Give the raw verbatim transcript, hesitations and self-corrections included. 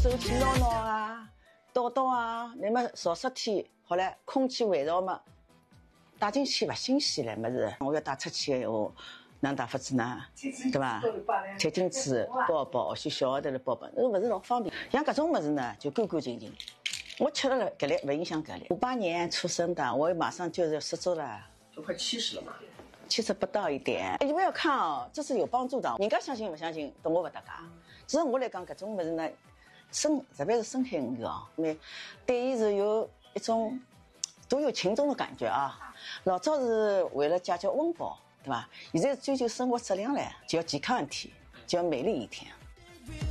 走去闹闹啊，倒倒啊，那么少十天，好了，空气味道嘛，带进去不新鲜了，么是我要带出去的闲话，哪打法子呢？对吧？切进去包包，些小号头的包包，那不是老方便。像搿种么子呢，就干干净净。我吃了搿类不影响搿类。五八年出生的，我马上就是十周了， 都快七十了嘛。 其实不到一点，你不要看哦，这是有帮助的。人家相信不相信，跟我不搭界。只是我来讲，搿种物事呢，深特别是深海鱼哦，因为对伊是有一种多有情种的感觉啊。老早是为了解决温饱，对吧？现在追求生活质量嘞，就要健康一天，就要美丽一天。